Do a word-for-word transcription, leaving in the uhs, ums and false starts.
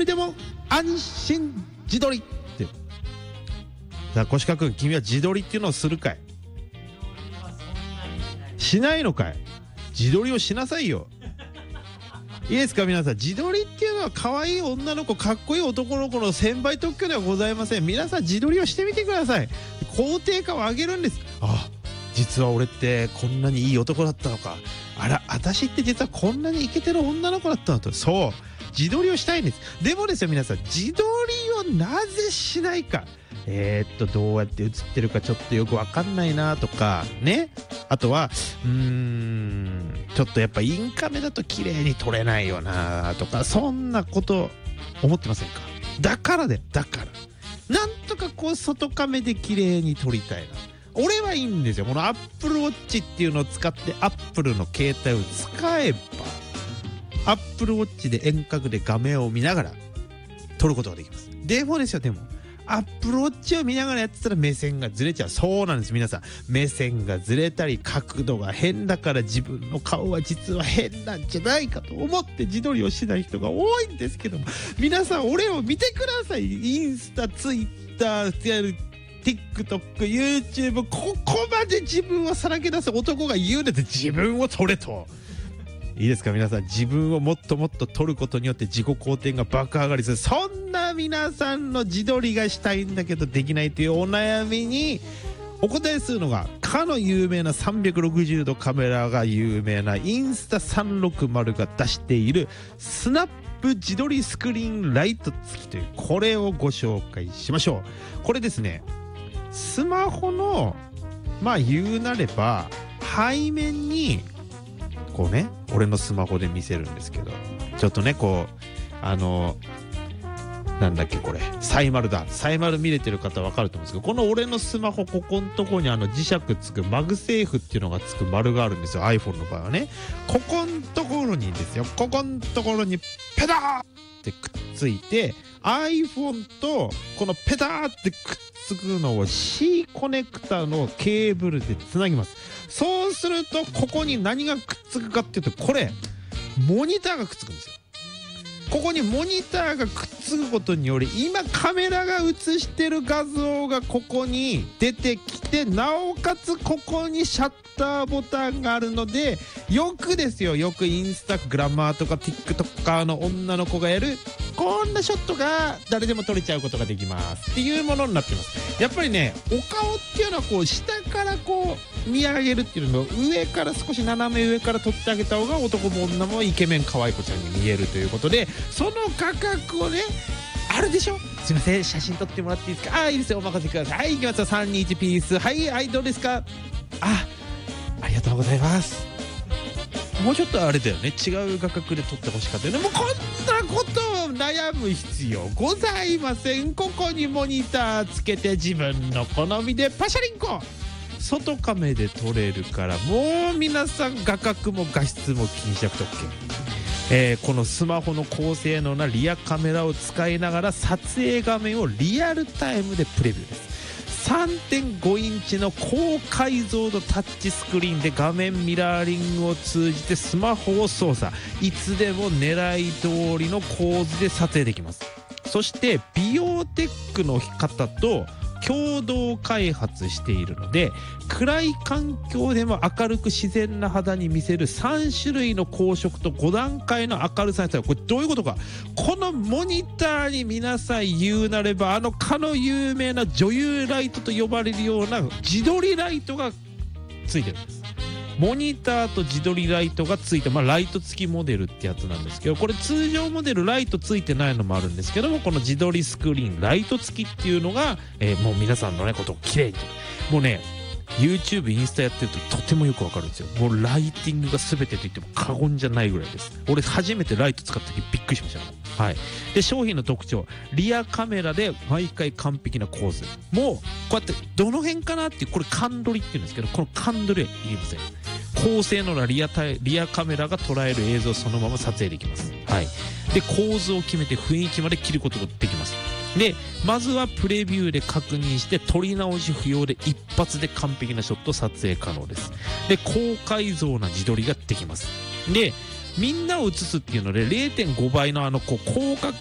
りでも安心自撮りって。さあ小鹿くん、君は自撮りっていうのをするかい？しないのかい？自撮りをしなさいよ。いいですか皆さん、自撮りっていうのは可愛い女の子、かっこいい男の子の専売特許ではございません。皆さん自撮りをしてみてください。肯定感を上げるんです。あ、実は俺ってこんなにいい男だったのか、あら私って実はこんなにイケてる女の子だったのと。そう自撮りをしたいんです。でもですよ皆さん、自撮りをなぜしないか。えー、っとどうやって写ってるかちょっとよくわかんないなとかね。あとはうーんちょっとやっぱインカメだと綺麗に撮れないよなとか、そんなこと思ってませんか？だからでだからなんとかこう外カメで綺麗に撮りたいな。俺はいいんですよ。このアップルウォッチっていうのを使ってアップルの携帯を使えばアップルウォッチで遠隔で画面を見ながら撮ることができます。でもですよ、でもアップルウォッチを見ながらやってたら目線がずれちゃう。そうなんです皆さん、目線がずれたり角度が変だから自分の顔は実は変なんじゃないかと思って自撮りをしない人が多いんですけども、皆さん俺を見てください。インスタ、ツイッター、TikTok、YouTube、ここまで自分をさらけ出す男が言うんです。自分を撮れと。いいですか皆さん、自分をもっともっと撮ることによって自己肯定が爆上がりする、そんな皆さんの自撮りがしたいんだけどできないというお悩みにお答えするのが、かの有名なさんびゃくろくじゅうどカメラが有名なインスタさんろくまるが出しているスナップ自撮りスクリーンライト付きという、これをご紹介しましょう。これですね、スマホのまあ言うなれば背面にこうね、俺のスマホで見せるんですけど、ちょっとねこうあのなんだっけこれサイマルだサイマル見れてる方わかると思うんですけど、この俺のスマホここのところにあの磁石つくマグセーフっていうのがつく丸があるんですよ。 iPhone の場合はね、ここのところにですよ、ここのところにペターってくっついて iPhone とこのペターってくっつくのを C コネクタのケーブルでつなぎます。そうするとここに何がくっつくかっていうと、これモニターがくっつくんですよ。ここにモニターがくっつくことにより、今カメラが映してる画像がここに出てきて、なおかつここにシャッターボタンがあるので、よくですよ、よくインスタグラマーとか TikToker の女の子がやるこんなショットが誰でも撮れちゃうことができますっていうものになってます。やっぱりね、お顔っていうのはこう下からこう見上げるっていうのを上から少し斜め上から撮ってあげた方が男も女もイケメン可愛い子ちゃんに見えるということで、その価格をね、あるでしょ。すいません、写真撮ってもらっていいですか。ああいいですよ、お任せください。はい、いきますよ、さんにいちピース。はいはい、どうですか。あありがとうございます。もうちょっとあれだよね、違う画角で撮ってほしかったよね。もうこんなことを悩む必要ございません。ここにモニターつけて自分の好みでパシャリンコ外カメで撮れるから、もう皆さん画角も画質も気にしなくて OK。えー、このスマホの高性能なリアカメラを使いながら撮影画面をリアルタイムでプレビューです。さんてんごインチの高解像度タッチスクリーンで画面ミラーリングを通じてスマホを操作、いつでも狙い通りの構図で撮影できます。そしてビオテックの方と共同開発しているので、暗い環境でも明るく自然な肌に見せるさんしゅるいの光色とごだんかいの明るさに。これどういうことか。このモニターに皆さん言うなれば、あのかの有名な女優ライトと呼ばれるような自撮りライトがついてるんです。モニターと自撮りライトがついて、まあライト付きモデルってやつなんですけど、これ通常モデルライトついてないのもあるんですけども、この自撮りスクリーンライト付きっていうのが、えー、もう皆さんのねことを綺麗に、もうね YouTube インスタやってるととてもよくわかるんですよ。もうライティングが全てと言っても過言じゃないぐらいです。俺初めてライト使った時びっくりしました。はい。で商品の特徴、リアカメラで毎回完璧な構図。もうこうやってどの辺かなっていう、これ感撮りっていうんですけど、この感撮りはいりません。高性能なリアタイリアカメラが捉える映像をそのまま撮影できます。はい。で構図を決めて雰囲気まで切ることができます。でまずはプレビューで確認して撮り直し不要で一発で完璧なショット撮影可能です。で高解像な自撮りができます。でみんなを映すっていうので れいてんごばいのあのこう広角